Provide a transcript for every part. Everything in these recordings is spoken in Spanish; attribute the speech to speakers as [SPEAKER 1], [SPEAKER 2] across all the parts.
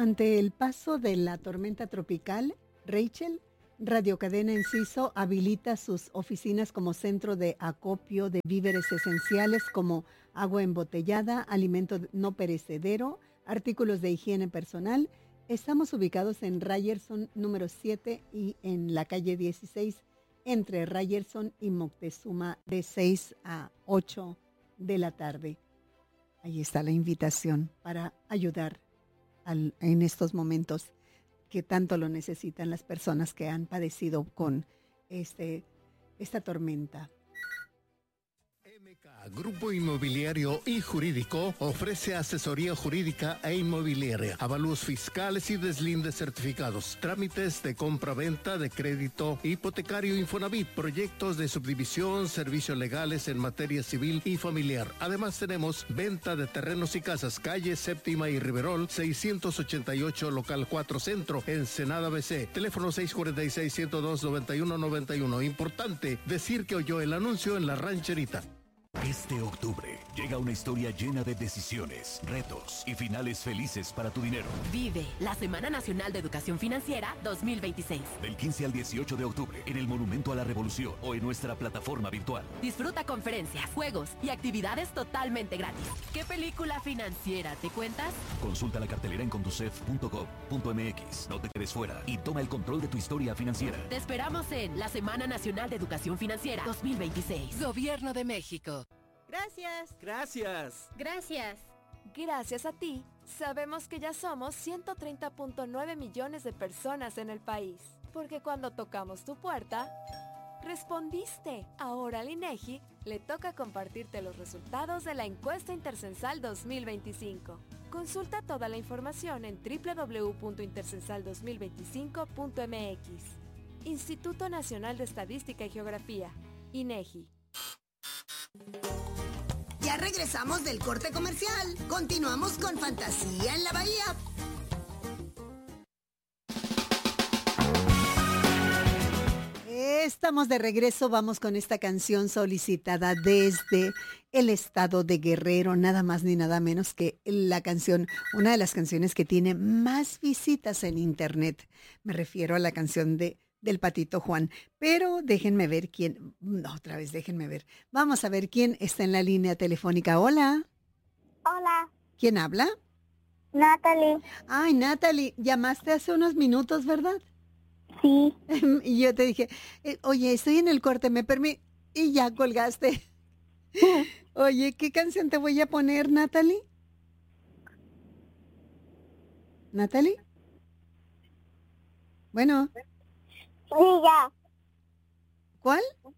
[SPEAKER 1] ante el paso de la tormenta tropical, Rachel, Radio Cadena Enciso habilita sus oficinas como centro de acopio de víveres esenciales como agua embotellada, alimento no perecedero, artículos de higiene personal. Estamos ubicados en Ryerson número 7 y en la calle 16, entre Ryerson y Moctezuma, de 6 a 8 de la tarde. Ahí está la invitación para ayudar en estos momentos que tanto lo necesitan las personas que han padecido con esta tormenta.
[SPEAKER 2] Grupo Inmobiliario y Jurídico ofrece asesoría jurídica e inmobiliaria, avalúos fiscales y deslindes certificados, trámites de compra-venta de crédito hipotecario Infonavit, proyectos de subdivisión, servicios legales en materia civil y familiar. Además tenemos venta de terrenos y casas, calle Séptima y Riverol, 688 local 4 Centro, Ensenada BC, teléfono 646-102-9191. Importante decir que oyó el anuncio en La Rancherita.
[SPEAKER 3] Este octubre llega una historia llena de decisiones, retos y finales felices para tu dinero.
[SPEAKER 4] Vive la Semana Nacional de Educación Financiera 2026.
[SPEAKER 3] Del 15 al 18 de octubre en el Monumento a la Revolución o en nuestra plataforma virtual.
[SPEAKER 4] Disfruta conferencias, juegos y actividades totalmente gratis. ¿Qué película financiera te cuentas?
[SPEAKER 3] Consulta la cartelera en conducef.gov.mx. No te quedes fuera y toma el control de tu historia financiera.
[SPEAKER 4] Te esperamos en la Semana Nacional de Educación Financiera 2026. Gobierno de México.
[SPEAKER 5] Gracias.
[SPEAKER 6] Gracias.
[SPEAKER 5] Gracias.
[SPEAKER 7] Gracias a ti, sabemos que ya somos 130.9 millones de personas en el país. Porque cuando tocamos tu puerta, respondiste. Ahora al INEGI le toca compartirte los resultados de la encuesta intercensal 2025. Consulta toda la información en www.intercensal2025.mx. Instituto Nacional de Estadística y Geografía, INEGI.
[SPEAKER 8] Ya regresamos del corte comercial. Continuamos con Fantasía en la Bahía.
[SPEAKER 1] Estamos de regreso, vamos con esta canción solicitada desde el estado de Guerrero, nada más ni nada menos que la canción, una de las canciones que tiene más visitas en internet. Me refiero a la canción del Patito Juan, pero déjenme ver quién, otra vez déjenme ver. Vamos a ver quién está en la línea telefónica. Hola.
[SPEAKER 9] Hola.
[SPEAKER 1] ¿Quién habla?
[SPEAKER 9] Natalie.
[SPEAKER 1] Ay, Natalie, llamaste hace unos minutos, ¿verdad?
[SPEAKER 9] Sí.
[SPEAKER 1] Y yo te dije, oye, estoy en el corte, ¿me permite? Y ya colgaste. Oye, ¿qué canción te voy a poner, Natalie? ¿Natalie? Bueno.
[SPEAKER 9] Sí, ya.
[SPEAKER 1] ¿Cuál?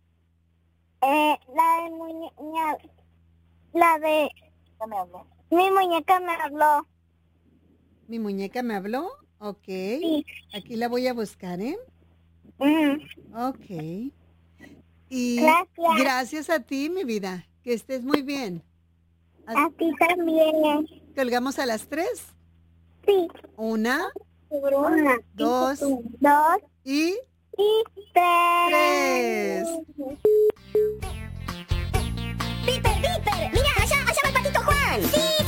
[SPEAKER 9] La de me habló. Mi muñeca me habló.
[SPEAKER 1] ¿Mi muñeca me habló? Ok.
[SPEAKER 9] Sí.
[SPEAKER 1] Aquí la voy a buscar, ¿eh? Ok. Y
[SPEAKER 9] gracias.
[SPEAKER 1] Gracias a ti, mi vida. Que estés muy bien.
[SPEAKER 9] A ti también.
[SPEAKER 1] ¿Colgamos a las 3?
[SPEAKER 9] Sí.
[SPEAKER 1] Una, dos y 3.
[SPEAKER 9] ¡Piper! ¡Mira! ¡Allá va el Patito Juan! ¡Sí!